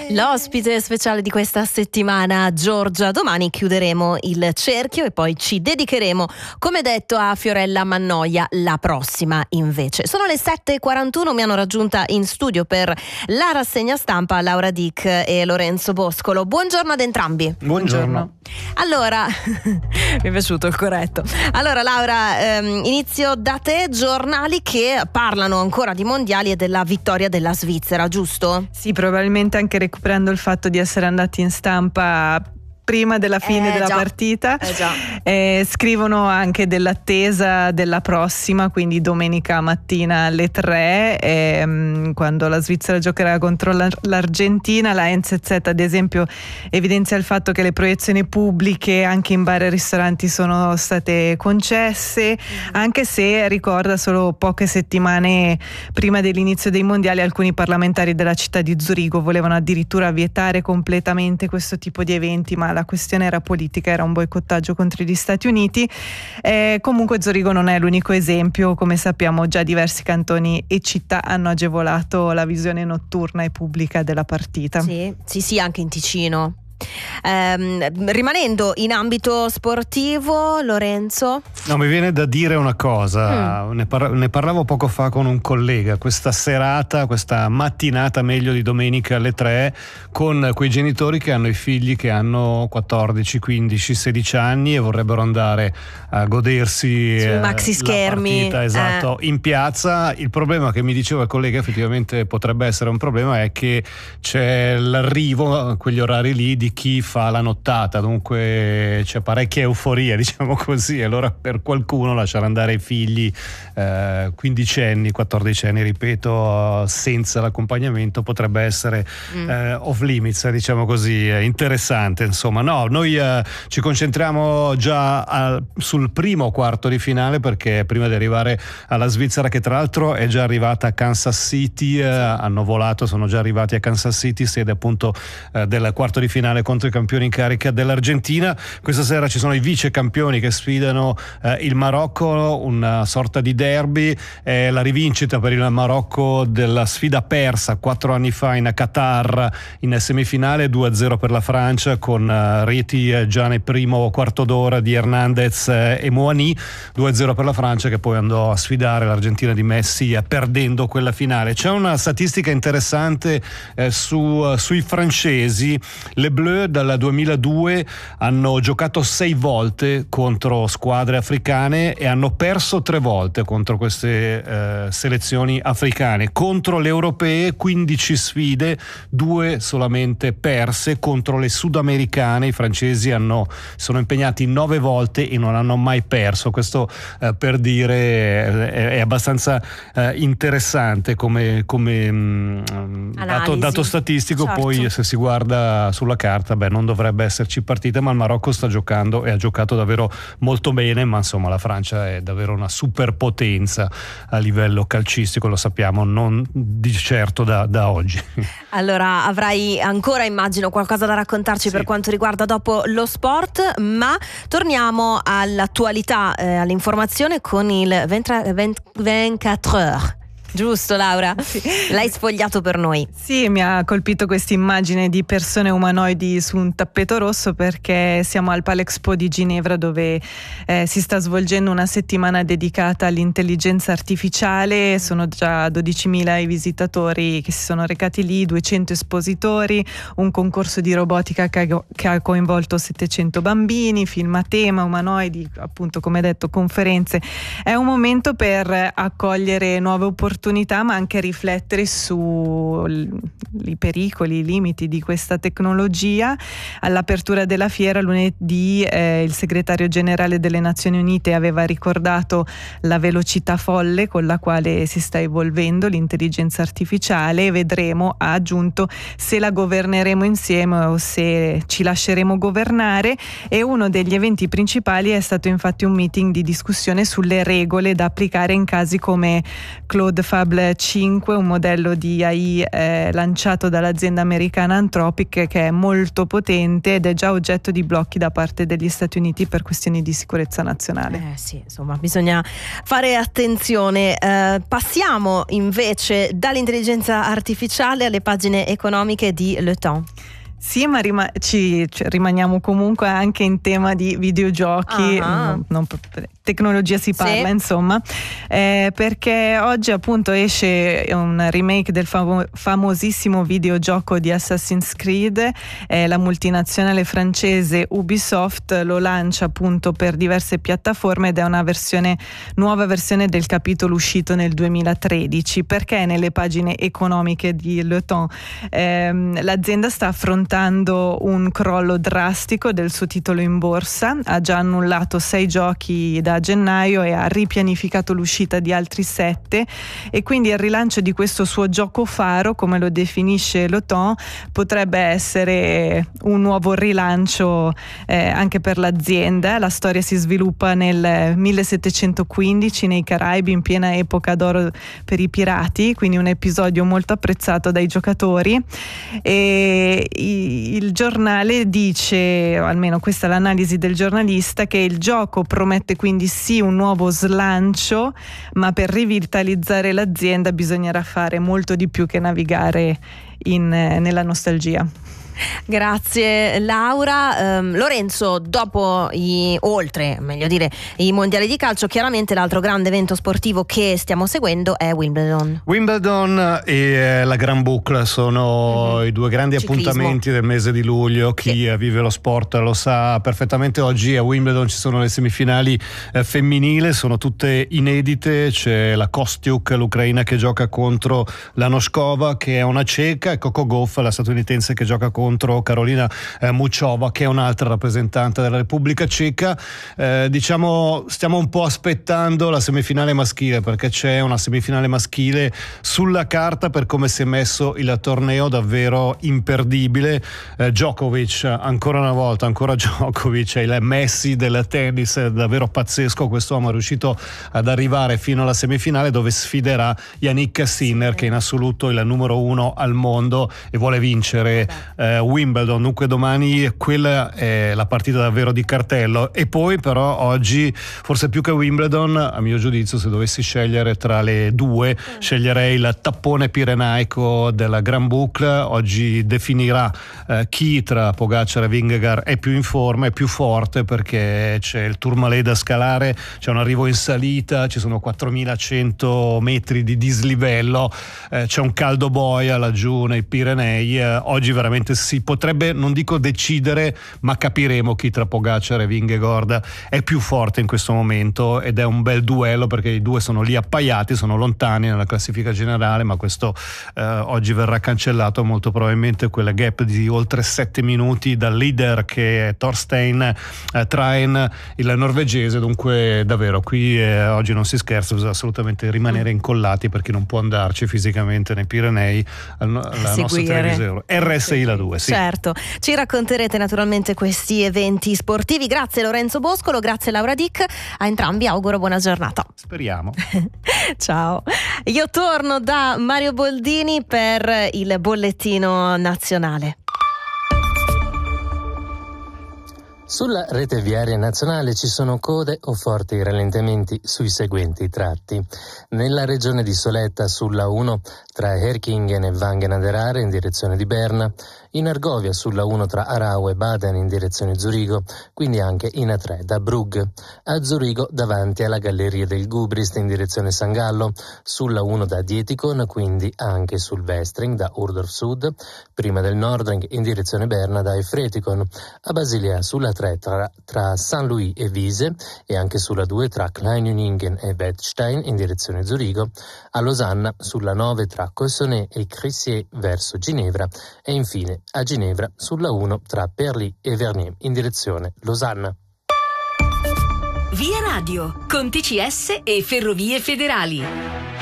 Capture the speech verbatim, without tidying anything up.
L'ospite speciale di questa settimana, Giorgia. Domani chiuderemo il cerchio e poi ci dedicheremo, come detto, a Fiorella Mannoia la prossima invece. Sono le sette e quarantuno, mi hanno raggiunta in studio per la rassegna stampa Laura Dick e Lorenzo Boscolo. Buongiorno ad entrambi. Buongiorno. Allora, mi è piaciuto il corretto. Allora Laura, ehm, inizio da te. Giornali che parlano ancora di mondiali e della vittoria della Svizzera, giusto? Sì, probabilmente anche recuperando il fatto di essere andati in stampa prima della fine eh, della già. partita. Eh, già. Eh, scrivono anche dell'attesa della prossima, quindi domenica mattina alle tre, ehm, quando la Svizzera giocherà contro l'Ar- l'Argentina. La N Z Z ad esempio evidenzia il fatto che le proiezioni pubbliche anche in bar e ristoranti sono state concesse, mm. anche se ricorda solo poche settimane prima dell'inizio dei mondiali alcuni parlamentari della città di Zurigo volevano addirittura vietare completamente questo tipo di eventi, ma la questione era politica, era un boicottaggio contro gli Stati Uniti. Eh, comunque Zurigo non è l'unico esempio, come sappiamo già diversi cantoni e città hanno agevolato la visione notturna e pubblica della partita. Sì, sì, sì, anche in Ticino. Ehm, rimanendo in ambito sportivo, Lorenzo? No, mi viene da dire una cosa, mm. ne, par- ne parlavo poco fa con un collega. Questa serata, questa mattinata meglio di domenica alle tre, con quei genitori che hanno i figli che hanno quattordici, quindici, sedici anni e vorrebbero andare a godersi sui maxi schermi, la partita, esatto, eh. in piazza. Il problema che mi diceva il collega, effettivamente potrebbe essere un problema, è che c'è l'arrivo a quegli orari lì di chi fa la nottata, dunque c'è parecchia euforia, diciamo così. Allora per qualcuno lasciare andare i figli eh, quindicenni, quattordicenni, ripeto, senza l'accompagnamento potrebbe essere mm. eh, off limits, diciamo così, eh, interessante. Insomma, no, noi eh, ci concentriamo già al, sul primo quarto di finale, perché prima di arrivare alla Svizzera, che tra l'altro è già arrivata a Kansas City, eh, hanno volato, sono già arrivati a Kansas City, sede appunto eh, del quarto di finale contro i campioni in carica dell'Argentina. Questa sera ci sono i vice campioni che sfidano eh, il Marocco, una sorta di derby, è la rivincita per il Marocco della sfida persa quattro anni fa in Qatar in semifinale, due a zero per la Francia, con uh, reti eh, già nel primo quarto d'ora di Hernandez eh, e Moani, due a zero per la Francia, che poi andò a sfidare l'Argentina di Messi eh, perdendo quella finale. C'è una statistica interessante eh, su, uh, sui francesi. Le Bleu dal duemiladue hanno giocato sei volte contro squadre africane e hanno perso tre volte contro queste eh, selezioni africane. Contro le europee quindici sfide, due solamente perse. Contro le sudamericane i francesi hanno, sono impegnati nove volte e non hanno mai perso. Questo eh, per dire è, è abbastanza eh, interessante come, come mh, dato, dato statistico. Certo. Poi se si guarda sulla carta, beh, non dovrebbe esserci partita, ma il Marocco sta giocando e ha giocato davvero molto bene. Ma insomma la Francia è davvero una superpotenza a livello calcistico, lo sappiamo, non di certo da, da oggi. Allora avrai ancora, immagino, qualcosa da raccontarci, sì, per quanto riguarda dopo lo sport, ma torniamo all'attualità, eh, all'informazione con il ventiquattro heures. Giusto, Laura? Sì. L'hai sfogliato per noi. Sì, mi ha colpito questa immagine di persone umanoidi su un tappeto rosso, perché siamo al Palexpo di Ginevra, dove eh, si sta svolgendo una settimana dedicata all'intelligenza artificiale. Sono già dodicimila i visitatori che si sono recati lì, duecento espositori, un concorso di robotica che ha, che ha coinvolto settecento bambini, film a tema, umanoidi, appunto, come detto, conferenze. È un momento per accogliere nuove opportunità, ma anche riflettere sui pericoli, i limiti di questa tecnologia. All'apertura della fiera lunedì eh, il segretario generale delle Nazioni Unite aveva ricordato la velocità folle con la quale si sta evolvendo l'intelligenza artificiale, e vedremo, ha aggiunto, se la governeremo insieme o se ci lasceremo governare. E uno degli eventi principali è stato infatti un meeting di discussione sulle regole da applicare in casi come Claude Terafab cinque, un modello di A I eh, lanciato dall'azienda americana Anthropic, che è molto potente ed è già oggetto di blocchi da parte degli Stati Uniti per questioni di sicurezza nazionale. Eh sì, insomma, bisogna fare attenzione. Eh, passiamo invece dall'intelligenza artificiale alle pagine economiche di Le Temps. Sì, ma rima- ci, cioè, rimaniamo comunque anche in tema di videogiochi, Ah. non, non, tecnologia si parla, Sì. insomma, eh, perché oggi appunto esce un remake del famo- famosissimo videogioco di Assassin's Creed. Eh, la multinazionale francese Ubisoft lo lancia appunto per diverse piattaforme ed è una versione, nuova versione del capitolo uscito nel duemilatredici. Perché nelle pagine economiche di Le Temps ehm, l'azienda sta affrontando un crollo drastico del suo titolo in borsa, ha già annullato sei giochi da gennaio e ha ripianificato l'uscita di altri sette, e quindi il rilancio di questo suo gioco faro, come lo definisce Le Temps, potrebbe essere un nuovo rilancio eh, anche per l'azienda. La storia si sviluppa nel millesettecentoquindici nei Caraibi, in piena epoca d'oro per i pirati, quindi un episodio molto apprezzato dai giocatori. E il giornale dice, o almeno questa è l'analisi del giornalista, che il gioco promette quindi sì un nuovo slancio, ma per rivitalizzare l'azienda bisognerà fare molto di più che navigare in, nella nostalgia. Grazie Laura. Um, Lorenzo, dopo i, oltre, meglio dire, i mondiali di calcio, chiaramente l'altro grande evento sportivo che stiamo seguendo è Wimbledon. Wimbledon e la Grand Boucle sono mm-hmm. i due grandi Ciclismo. appuntamenti del mese di luglio. Chi sì. vive lo sport lo sa perfettamente. Oggi a Wimbledon ci sono le semifinali eh, femminili, sono tutte inedite. C'è la Kostiuk, l'ucraina, che gioca contro la Noskova, che è una ceca, e Coco Gauff, la statunitense, che gioca contro contro Karolina eh, Muchova, che è un'altra rappresentante della Repubblica Ceca. Eh, diciamo, stiamo un po' aspettando la semifinale maschile, perché c'è una semifinale maschile sulla carta, per come si è messo il torneo, davvero imperdibile. Eh, Djokovic, ancora una volta, ancora Djokovic, è il Messi del tennis, è davvero pazzesco. Quest'uomo è riuscito ad arrivare fino alla semifinale, dove sfiderà Yannick Sinner, che è in assoluto il numero uno al mondo e vuole vincere eh, Wimbledon. Dunque domani quella è la partita davvero di cartello. E poi però oggi, forse più che Wimbledon, a mio giudizio, se dovessi scegliere tra le due, mm. sceglierei il tappone pirenaico della Grand Boucle. Oggi definirà eh, chi tra Pogacar e Vingegaard è più in forma, è più forte, perché c'è il Tourmalet da scalare, c'è un arrivo in salita, ci sono quattromilacento metri di dislivello, eh, c'è un caldo boia laggiù nei Pirenei. Eh, oggi veramente si potrebbe, non dico decidere, ma capiremo chi tra Pogacar e Vingegaard è più forte in questo momento, ed è un bel duello, perché i due sono lì appaiati, sono lontani nella classifica generale, ma questo eh, oggi verrà cancellato molto probabilmente, quel gap di oltre sette minuti dal leader, che è Thorstein eh, Train, il norvegese. Dunque davvero qui eh, oggi non si scherza, bisogna assolutamente rimanere incollati, perché non può andarci fisicamente nei Pirenei alla nostra televisione R S I la due. Sì. Certo, ci racconterete naturalmente questi eventi sportivi. Grazie Lorenzo Boscolo, grazie Laura Dick, a entrambi auguro buona giornata. Speriamo. Ciao. Io torno da Mario Boldini per il bollettino nazionale. Sulla rete viaria nazionale ci sono code o forti rallentamenti sui seguenti tratti. Nella regione di Soletta sulla uno tra Herkingen e Wangen ad Erare in direzione di Berna, in Argovia sulla uno tra Arau e Baden in direzione Zurigo, quindi anche in A tre da Brugge, a Zurigo davanti alla Galleria del Gubrist in direzione San Gallo, sulla uno da Dietikon, quindi anche sul Westring da Urdorf Sud, prima del Nordring in direzione Berna da Efretikon, a Basilea sulla tre tra, tra Saint-Louis e Wiese e anche sulla due tra Kleinüningen e Wettstein in direzione Zurigo, a Losanna sulla nove tra Cossonay e Crissier verso Ginevra e infine a Ginevra sulla uno tra Perly e Vernier in direzione Losanna. Via Radio con T C S e Ferrovie Federali.